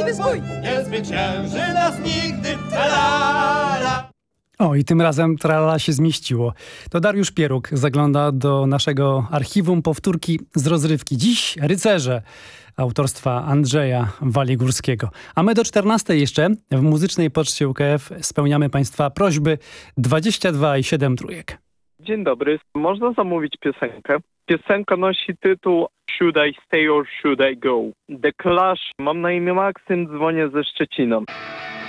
szczęśliwy spój. Nie zwycięży nas nigdy, tra-la-la. O, i tym razem tralala się zmieściło. To Dariusz Pieruk zagląda do naszego archiwum powtórki z rozrywki. Dziś Rycerze autorstwa Andrzeja Waligórskiego. A my do 14 jeszcze w muzycznej poczcie UKF spełniamy Państwa prośby 22 i 7 trójek. Dzień dobry. Można zamówić piosenkę. Piosenka nosi tytuł Should I Stay or Should I Go? The Clash. Mam na imię Maksym, dzwonię ze Szczecina.